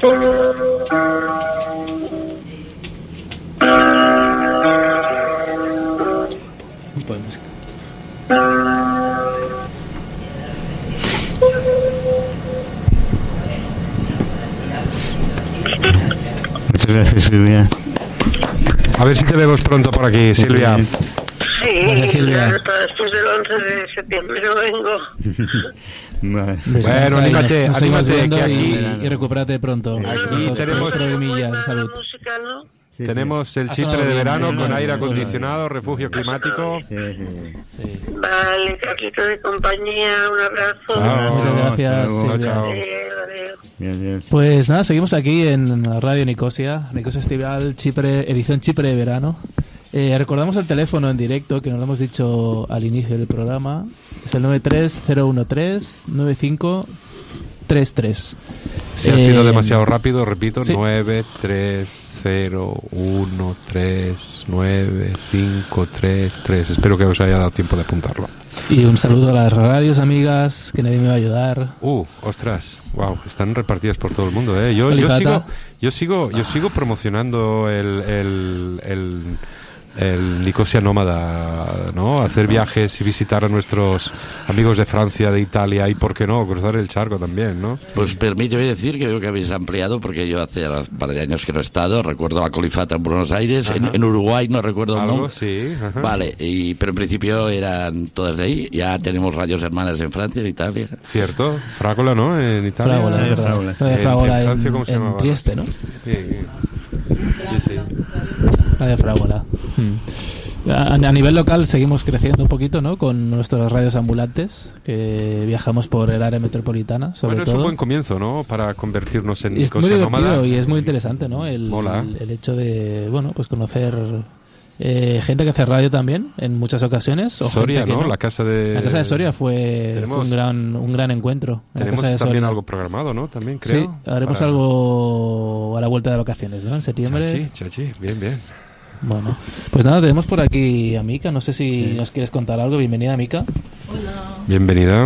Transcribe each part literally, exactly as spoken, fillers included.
Muchas gracias, Silvia. A ver si te vemos pronto por aquí, Silvia. Sí, Vale, Silvia. después del once de septiembre no vengo. Vale. Bueno, anímate, nos, nos anímate que aquí... y, y recupérate pronto. Aquí Esos tenemos- problemillas de salud. Música, ¿no? Sí, Tenemos el Ha Chipre sonado de bien, verano bien, con bien, aire bien. acondicionado, refugio climático. sí, sí. Sí. Vale, Carlito de compañía, un abrazo. Chao. Muchas gracias, Hasta luego. Silvia. Chao. Adiós, adiós. Bien, bien. Pues nada, seguimos aquí en Radio Nicosia, Nicosia Estival, Chipre, edición Chipre de verano. Eh, recordamos el teléfono en directo, que nos lo hemos dicho al inicio del programa. Es el nueve tres cero uno tres nueve cinco tres tres. Si ha sido demasiado rápido, repito, sí. nueve tres cero uno tres nueve cinco tres tres. Espero que os haya dado tiempo de apuntarlo. Y un saludo a las radios amigas, que nadie me va a ayudar. Uh, ostras, wow, están repartidas por todo el mundo, ¿eh? Yo, yo Califata. sigo, yo sigo, yo sigo promocionando el, el, el, el Nicosia Nómada, ¿no? Hacer viajes y visitar a nuestros amigos de Francia, de Italia y, ¿por qué no?, cruzar el charco también, ¿no? Pues permíteme decir que veo que habéis ampliado, porque yo hace un par de años que no he estado. Recuerdo la Colifata en Buenos Aires, en, en Uruguay no recuerdo el Algo, nombre. sí. Ajá. Vale, y, pero en principio eran todas de ahí. Ya tenemos radios hermanas en Francia, en Italia. Cierto, Frágola, ¿no? En Italia. Frágola, es Eh, verdad. Frágola, sí. La de En- Frágola en en, Francia, ¿cómo se en llamaba? Trieste, ¿no? Sí, sí, sí. La de Frágola. Hmm. A, a nivel local seguimos creciendo un poquito, ¿no? Con nuestras radios ambulantes, que viajamos por el área metropolitana, sobre Bueno, es todo. un buen comienzo, ¿no? Para convertirnos en Y es muy Nicosia divertido Nómada. y es muy interesante, ¿no? El, Mola. el, el hecho de, bueno, pues conocer eh, gente que hace radio también en muchas ocasiones. O Soria, gente que ¿no? La casa de... La casa de Soria fue, Tenemos- fue un gran un gran encuentro. en la Tenemos casa de también Soria. algo programado, ¿no? También, Sí, creo. haremos para- algo a la vuelta de vacaciones, ¿no? En septiembre. Chachi, chachi, bien, bien. Bueno, pues nada, tenemos por aquí a Mika. No sé si nos quieres contar algo. Bienvenida, Mika. Bienvenida.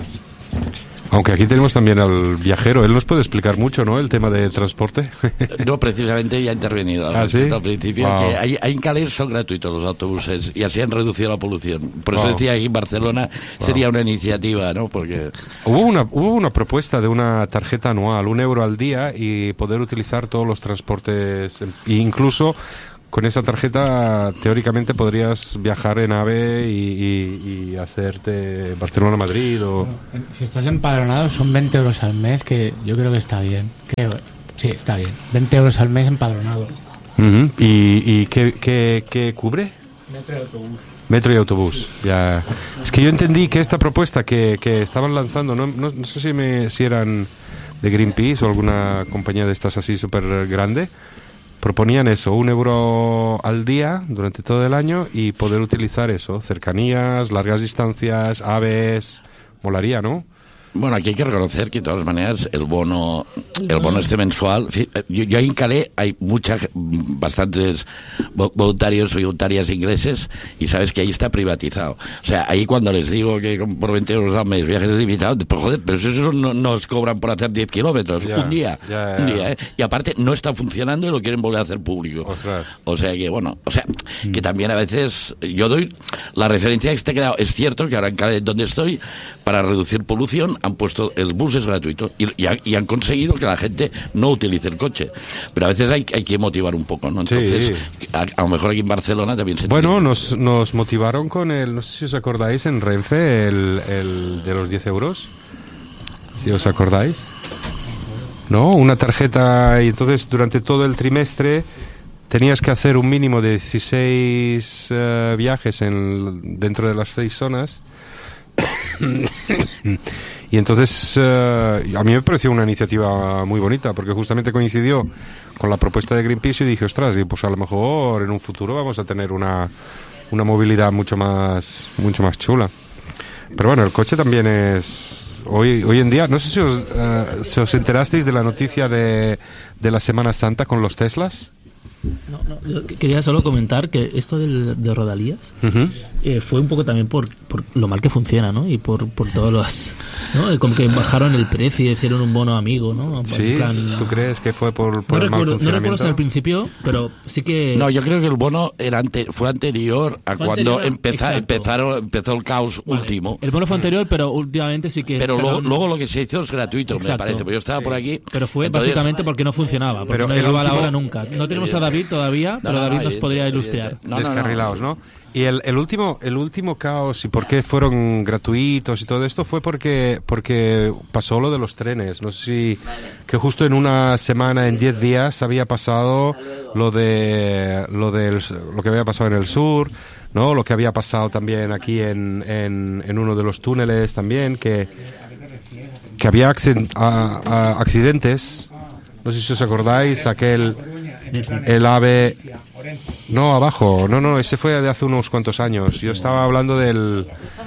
Aunque aquí tenemos también al viajero. Él nos puede explicar mucho, ¿no? El tema de transporte. No, precisamente ya ha intervenido al ¿Ah, respecto sí? al principio, Wow. que ahí, ahí en Calais son gratuitos los autobuses y así han reducido la polución. Por eso Wow. decía que en Barcelona sería una iniciativa, ¿no? Porque Hubo una, hubo una propuesta de una tarjeta anual, un euro al día, y poder utilizar todos los transportes. E incluso con esa tarjeta, teóricamente, podrías viajar en AVE y, y, y hacerte Barcelona-Madrid o... Si estás empadronado son veinte euros al mes, que yo creo que está bien. Creo, sí, está bien. veinte euros al mes empadronado. Ujú. ¿Y, y qué, qué, qué cubre? Metro de autobús. Metro y autobús. Ya. Es que yo entendí que esta propuesta que, que estaban lanzando, no, no, no sé si, me, si eran de Greenpeace o alguna compañía de estas así súper grande, proponían eso, un euro al día durante todo el año y poder utilizar eso, cercanías, largas distancias, aves, molaría, ¿no? bueno, aquí hay que reconocer que de todas maneras el bono el bono este mensual, yo, yo en Calais hay muchas, bastantes voluntarios y voluntarias ingleses y sabes que ahí está privatizado. O sea, ahí cuando les digo que por veinte euros al mes viajes limitados, pues joder, pero eso no nos cobran por hacer diez kilómetros, Ya, un día, ya, ya. un día, ¿eh? Y aparte no está funcionando y lo quieren volver a hacer público. Ostras. O sea que, bueno, o sea, que también a veces yo doy la referencia que te he quedado. Es cierto que ahora en Calais, donde estoy, para reducir polución, han puesto el bus es gratuito y, y, ha, y han conseguido que la gente no utilice el coche. Pero a veces hay, hay que motivar un poco, ¿no? Entonces, Sí. a, a lo mejor aquí en Barcelona también se Bueno, nos, nos motivaron con el, no sé si os acordáis, en Renfe, el, el de los diez euros. Si os acordáis. ¿No? Una tarjeta, y entonces durante todo el trimestre tenías que hacer un mínimo de dieciséis uh, viajes en, dentro de las seis zonas. Y entonces uh, a mí me pareció una iniciativa muy bonita porque justamente coincidió con la propuesta de Greenpeace y dije, ostras, y pues a lo mejor en un futuro vamos a tener una, una movilidad mucho más mucho más chula. Pero bueno, el coche también es hoy hoy en día, no sé si os, uh, si os enterasteis de la noticia de, de la Semana Santa con los Teslas. No, no, yo quería solo comentar que esto del, de Rodalías, Uh-huh. eh, fue un poco también por, por lo mal que funciona, ¿no? Y por, por todos los... ¿no? Como que bajaron el precio y hicieron un bono amigo, ¿no? En Sí, plan- ¿tú crees que fue por, por No el mal recuerdo, no funcionamiento? recuerdo si al principio, pero sí que... No, yo creo que el bono era ante, fue anterior a Fue cuando anterior, empeza- exacto. empezaron, empezó el caos Vale. último. El bono fue anterior, pero últimamente sí que... Pero luego, sacaron- luego lo que se hizo es gratuito, me Exacto. parece. Porque yo estaba por aquí. Pero fue entonces- básicamente porque no funcionaba, porque Pero no el llegaba la último- hora nunca. No tenemos a David todavía, No, pero no, no, David nos evidente, podría evidente. ilustrar. No, no, no. Descarrilados, ¿no? Y el, el último el último caos y por qué fueron gratuitos y todo esto fue porque porque pasó lo de los trenes. No sé si que justo en una semana, en diez días, había pasado lo de lo del lo que había pasado en el sur, ¿no? Lo que había pasado también aquí en, en, en uno de los túneles también, que que había acciden- a- a- accidentes. No sé si os acordáis, aquel el ave... No, abajo. No, no, ese fue de hace unos cuantos años. Yo estaba hablando del...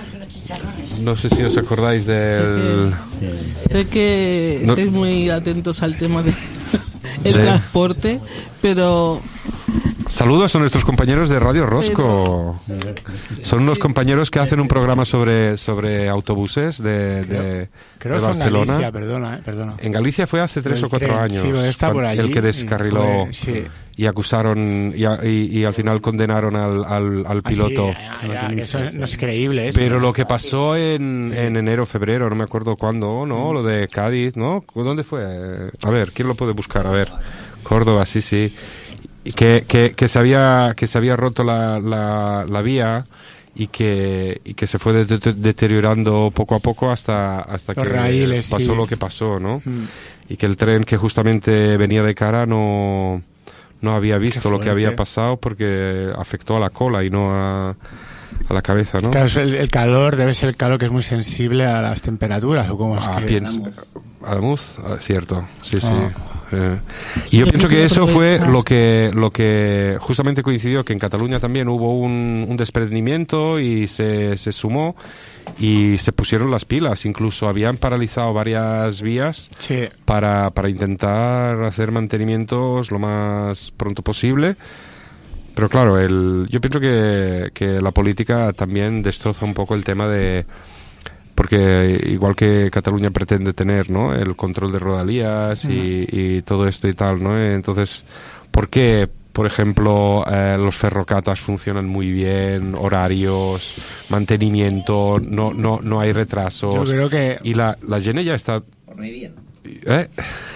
No sé si os acordáis del... Sé que No- estáis muy atentos al tema del el De- transporte, pero Saludos a nuestros compañeros de Radio Rosco. Son unos compañeros que hacen un programa sobre, sobre autobuses de, de, Creo de que fue en Barcelona. Galicia, perdona, eh, perdona. En Galicia fue hace tres El o cuatro tren, años. sí, está por cuan- allí el que y descarriló fue- sí. y acusaron y, a- y- y al final condenaron al, al, al piloto. Ah, sí, ya, ya, que eso no es creíble. Eso. Pero lo que pasó en, en enero, febrero, no me acuerdo cuándo, ¿no? Lo de Cádiz, ¿no? ¿Dónde fue? A ver, ¿quién lo puede buscar? A ver, Córdoba, sí, sí. Y que, que, que, se había, que se había roto la, la, la vía y que, y que se fue de- de- deteriorando poco a poco hasta, hasta Los que raíles, pasó sí. lo que pasó, ¿no? Mm. Y que el tren que justamente venía de cara no, no había visto Qué lo que había fuerte. pasado porque afectó a la cola y no a, a la cabeza, ¿no? Claro, eso, el, el calor debe ser el calor que es muy sensible a las temperaturas, o cómo es Ah, que... pienso- Adamuz, ah, cierto, sí, sí. Ah. Eh, y yo Y pienso aquí que quiero eso fue aprovechar- lo que lo que justamente coincidió, que en Cataluña también hubo un, un desprendimiento y se, se sumó y se pusieron las pilas. Incluso habían paralizado varias vías Sí, para, para intentar hacer mantenimientos lo más pronto posible. Pero claro, el, yo pienso que, que la política también destroza un poco el tema de... Porque igual que Cataluña pretende tener, ¿no?, el control de rodalías y, y todo esto y tal, ¿no? Entonces, ¿por qué, por ejemplo, eh, los ferrocatas funcionan muy bien, horarios, mantenimiento, no no no hay retrasos? yo creo que Y la, la Gene ya está... ¿Eh?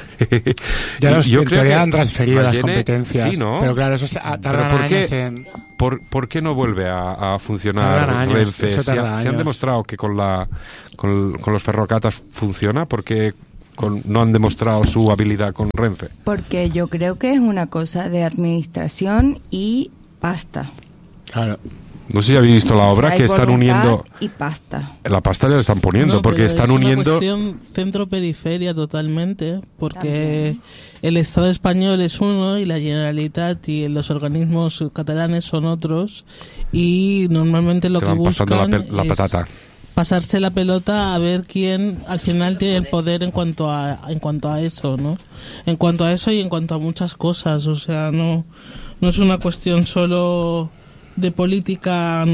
ya los Yo en creo teoría que han transferido la las Gene- competencias. sí, ¿no? Pero claro, eso se, a- ¿Pero tardan por qué? años en... ¿Por, por qué no vuelve a, a funcionar Tardan años, Renfe? eso Se, ha- tarda se han años. demostrado que con la con, con los ferrocatas funciona, porque con, no han demostrado su habilidad con Renfe. Porque yo creo que es una cosa de administración y pasta. Claro. No sé si habéis visto la obra Hay que están voluntad uniendo. y pasta. La pasta le están poniendo, No, porque pero están es una uniendo. cuestión centro-periferia totalmente, porque el Estado español es uno y la Generalitat y los organismos catalanes son otros, y normalmente lo Se que van pasando la buscan pe- la es patata. pasarse la pelota a ver quién al final tiene el poder en cuanto a en cuanto a eso, ¿no? En cuanto a eso y en cuanto a muchas cosas, o sea, no no es una cuestión solo de política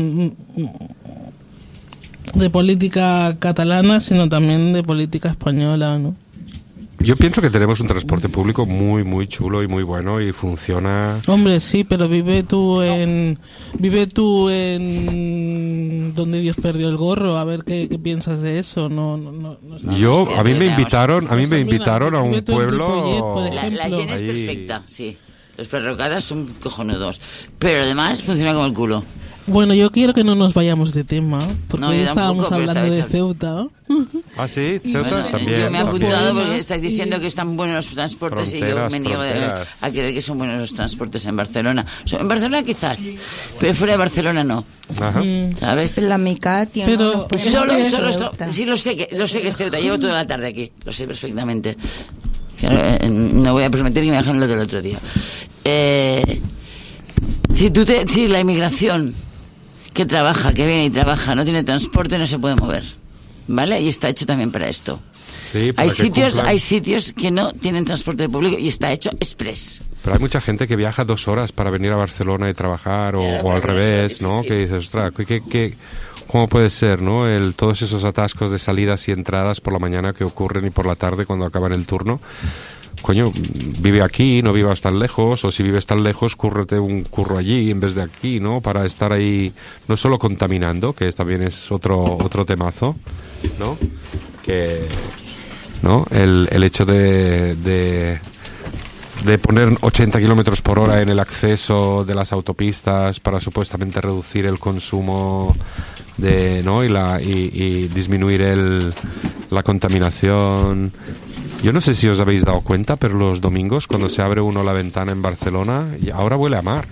de política catalana, sino también de política española, ¿no? Yo pienso que tenemos un transporte público muy, muy chulo y muy bueno y funciona. Hombre, sí, pero vive tú en vive tú en donde Dios perdió el gorro, a ver qué, qué piensas de eso. No, no, no, no sé. Yo, hostia, a mí me tenemos- invitaron, a mí me Pues mira, invitaron a un vive tú en Ripollet, pueblo. por La, la ejemplo. Gene es Ahí. perfecta, sí. Los ferrocatas son cojonudos. Pero además funciona como el culo. Bueno, yo quiero que no nos vayamos de tema, porque No, hoy yo estábamos tampoco, pero hablando de esta vez- Ceuta. Ah, sí, Ceuta Bueno, también. yo me he también. apuntado porque También. estáis diciendo que están buenos los transportes y yo Fronteras, me niego a, fronteras. a creer que son buenos los transportes en Barcelona. O sea, en Barcelona quizás, pero fuera de Barcelona no. Ajá. ¿Sabes? La mica tiene Pero- unos puestos Solo, de solo esto, Ceuta. sí lo sé que lo sé que es Ceuta. Llevo toda la tarde aquí, lo sé perfectamente. Claro, eh, no voy a prometer que me dejan lo del otro día. Eh, si tú te, si la inmigración que trabaja, que viene y trabaja, no tiene transporte, no se puede mover, ¿vale? Y está hecho también para esto. Sí, para hay que sitios, cumplan. hay sitios que no tienen transporte público y está hecho express. Pero hay mucha gente que viaja dos horas para venir a Barcelona y trabajar, o, Claro, o al pero revés, eso es ¿no? difícil. Que dices, ostras, ¿qué, qué, qué- cómo puede ser, ¿no? El, todos esos atascos de salidas y entradas por la mañana que ocurren y por la tarde cuando acaban el turno. Coño, vive aquí, no vivas tan lejos, o si vives tan lejos, cúrrete un curro allí en vez de aquí, ¿no? Para estar ahí, no solo contaminando, que también es otro otro temazo, ¿no? Que, ¿no? El, el hecho de, de, de poner ochenta kilómetros por hora en el acceso de las autopistas para supuestamente reducir el consumo de, ¿no? y, la, y, y disminuir el, la contaminación. Yo no sé si os habéis dado cuenta, pero los domingos cuando se abre uno la ventana en Barcelona, y ahora huele a mar.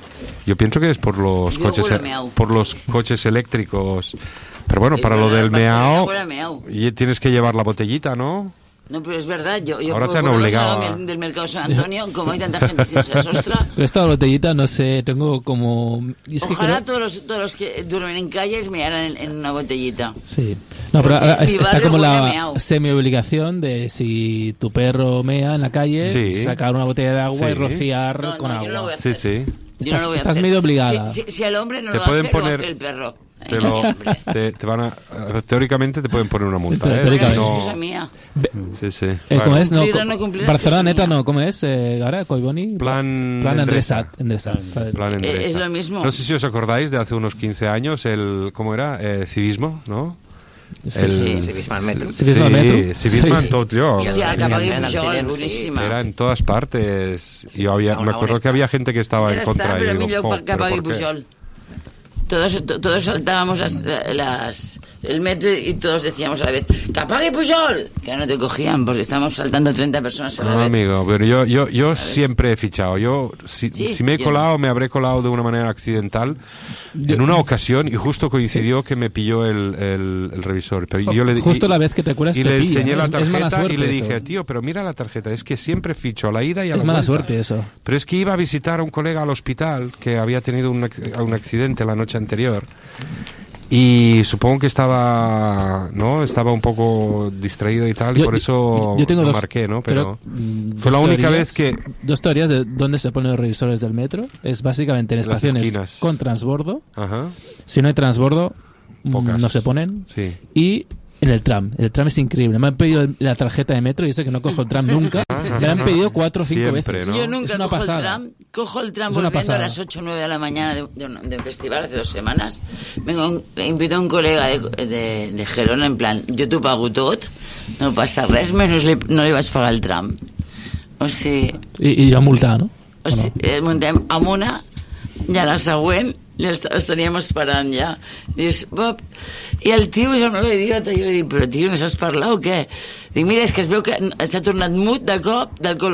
Yo pienso que es por los Yo coches huele a meao. por los coches eléctricos. Pero bueno, Es para lo verdad, del Barcelona meao, huele a meao. y tienes que llevar la botellita, ¿no? No, pero es verdad, yo, yo Ahora por- te han por haber obligado salido a- del mercado San Antonio, como hay tanta gente sin ser sostra, Pero esta botellita, no sé, tengo como... y es que ojalá creo- todos los, todos los que duermen en calles me haran en, en una botellita. Sí. No, pero Porque ahora mi está barrio como huele a la meao. semi-obligación de si tu perro mea en la calle, Sí. sacar una botella de agua Sí. y rociar No, con no, yo no lo voy agua. a Sí, hacer. sí. Yo no lo voy a estás hacer. medio obligada. Si, si, si al hombre no Te lo pueden hace, lo va a poner- hacer el perro. Te Ay, lo- hombre. te, te van a, teóricamente te pueden poner una multa, ¿eh? Teóricamente. Si Es no- cosa mía. sí, sí. Eh, Bueno, ¿Cómo es? No, Cumplir o co- no cumplir es Barcelona cosa neta mía. no, ¿cómo es? Eh, Gara, Collboni. Plan Plan Endresa. Endresat. Endresat. Plan Eh, Endresa. es lo mismo. No sé si os acordáis de hace unos quince años el, ¿cómo era? Eh, civismo, ¿no? Sí, El- sí. Civisme al metro. Civisme al metro. Sí, civisme Sí. en tot lloc. Hòstia, cap aquí Era Pujol, el boníssima. Era en todas partes. Yo había, aún- me aún acuerdo está. que había gente que estaba Era en contra. estar, y pero digo, millor "Jo, pa- cap ¿pero aquí por qué?". Pujol. Todos, to- todos saltábamos las, las, el metro y todos decíamos a la vez, ¡que apague Pujol! Que no te cogían porque estábamos saltando treinta personas a la No, vez. amigo, pero yo, yo, yo siempre he fichado. Yo, si, Sí, si me he yo colado, me habré colado de una manera accidental. En una ocasión, y justo coincidió que me pilló el, el, el revisor. Pero yo le, di- Justo y- la vez que te cuelas Y te le pillan, enseñé ¿eh? la Es- es mala tarjeta y le suerte dije, eso. tío, pero mira la tarjeta, es que siempre ficho a la ida y a Es la mala vuelta. suerte eso. Pero es que iba a visitar a un colega al hospital que había tenido un, ac- un accidente la noche anterior. Y supongo que estaba, ¿no? Estaba un poco distraído y tal, y Yo- por eso yo tengo lo dos- marqué, ¿no? creo, Pero mm, fue la dos única teorías- vez que... Dos teorías de dónde se ponen los revisores del metro. Es básicamente en En las estaciones esquinas. con transbordo. Ajá, Si no hay transbordo, mm, Pocas. no se ponen. sí. Y en el tram. El tram es increíble. Me han pedido el- la tarjeta de metro y eso que no cojo el tram nunca. Me la han pedido cuatro o cinco Siempre, veces. ¿no? Yo Es nunca una cojo el pasada. tram, cojo el tram Es una volviendo a pasada. las ocho o nueve de la mañana de, de un, de un festival hace dos semanas. Vengo, un- invito a un colega de, de, de Gerona, en plan, jo t'ho pago tot, no passa res, menys li, no li vaig pagar el tram. O sigui, Y, y a multar, ¿no? o sigui eh, muntem amb una i a la següent les, les teníem esperant ja. I dius, Bob, i el tio és el meu idiota. I jo li dic, però tio, no saps parlar o què? Dic, mira, és que es veu que s'ha tornat mut de cop del color